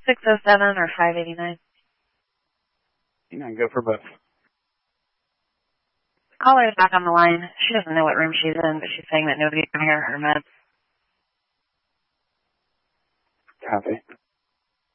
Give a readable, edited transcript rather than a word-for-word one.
607 or 589. You know, go for both. Caller's back on the line. She doesn't know what room she's in, but she's saying that nobody can hear her meds. Copy.